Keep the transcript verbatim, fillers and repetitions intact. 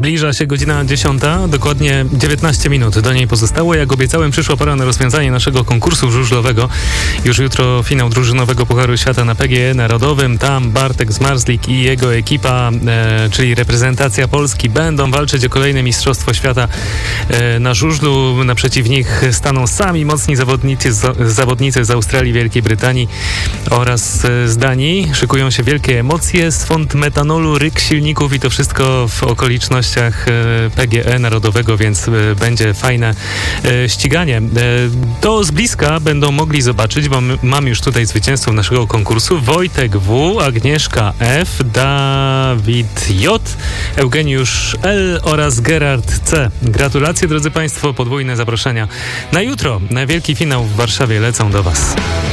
Zbliża się godzina dziesiąta, dokładnie dziewiętnaście minut do niej pozostało. Jak obiecałem, przyszła pora na rozwiązanie naszego konkursu żużlowego. Już jutro finał drużynowego Pucharu Świata na P G E Narodowym. Tam Bartek Zmarzlik i jego ekipa, e, czyli reprezentacja Polski, będą walczyć o kolejne Mistrzostwo Świata e, na żużlu. Naprzeciw nich staną sami mocni zawodnicy z, zawodnicy z Australii, Wielkiej Brytanii oraz e, z Danii. Szykują się wielkie emocje, swąd metanolu, ryk silników i to wszystko w okolicznościach P G E Narodowego, więc będzie fajne ściganie. To z bliska będą mogli zobaczyć, bo mam już tutaj zwycięzców naszego konkursu: Wojtek W, Agnieszka F, Dawid J, Eugeniusz L oraz Gerard C. Gratulacje, drodzy Państwo, podwójne zaproszenia na jutro. Na wielki finał w Warszawie lecą do Was.